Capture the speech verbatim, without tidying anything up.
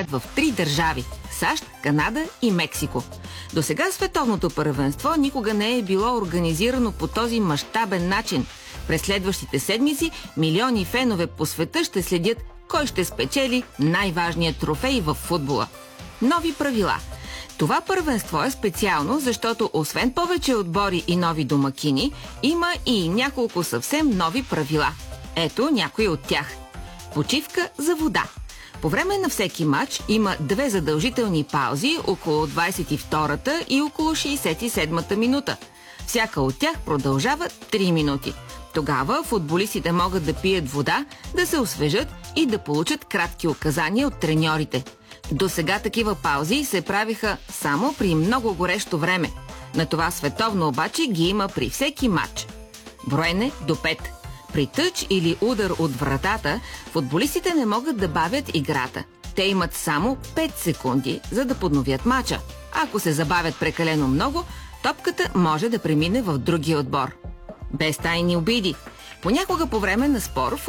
играят в три държави – САЩ, Канада и Мексико. До сега световното първенство никога не е било организирано по този мащабен начин. През следващите седмици милиони фенове по света ще следят кой ще спечели най-важният трофей в футбола. Нови правила. Това първенство е специално, защото освен повече отбори и нови домакини, има и няколко съвсем нови правила. Ето някои от тях. Почивка за вода. По време на всеки матч има две задължителни паузи около двадесет и втората и около шейсет и седмата минута. Всяка от тях продължава три минути. Тогава футболистите могат да пият вода, да се освежат и да получат кратки указания от треньорите. До сега такива паузи се правиха само при много горещо време. На това световно обаче ги има при всеки матч. Броене до пет. При тъч или удар от вратата, футболистите не могат да бавят играта. Те имат само пет секунди, за да подновят мача. Ако се забавят прекалено много, топката може да премине в другия отбор. Без тайни обиди. Понякога по време на спор